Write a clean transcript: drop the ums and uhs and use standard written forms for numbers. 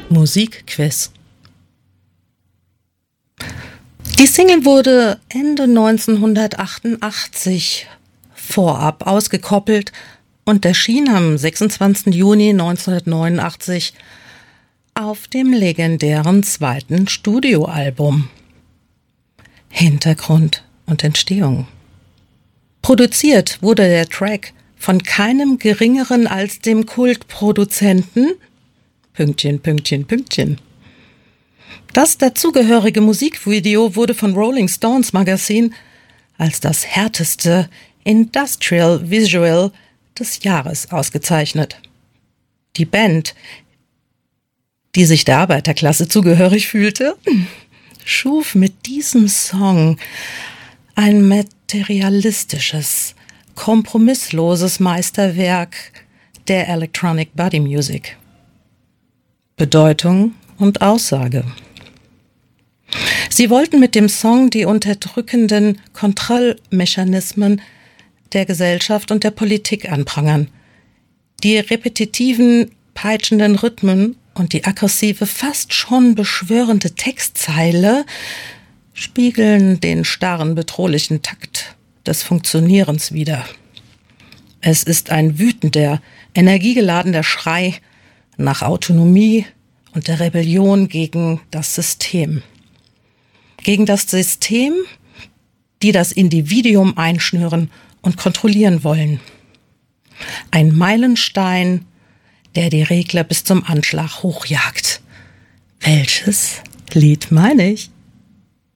Musikquiz. Die Single wurde Ende 1988 vorab ausgekoppelt und erschien am 26. Juni 1989 auf dem legendären zweiten Studioalbum. Hintergrund und Entstehung. Produziert wurde der Track von keinem Geringeren als dem Kultproduzenten .. Das dazugehörige Musikvideo wurde von Rolling Stones Magazine als das härteste Industrial Visual des Jahres ausgezeichnet. Die Band, die sich der Arbeiterklasse zugehörig fühlte, schuf mit diesem Song ein materialistisches, kompromissloses Meisterwerk der Electronic Body Music. Bedeutung und Aussage. Sie wollten mit dem Song die unterdrückenden Kontrollmechanismen der Gesellschaft und der Politik anprangern. Die repetitiven, peitschenden Rhythmen und die aggressive, fast schon beschwörende Textzeile spiegeln den starren, bedrohlichen Takt des Funktionierens wider. Es ist ein wütender, energiegeladener Schrei nach Autonomie und der Rebellion gegen das System. Gegen das System, die das Individuum einschnüren und kontrollieren wollen. Ein Meilenstein, der die Regler bis zum Anschlag hochjagt. Welches Lied meine ich?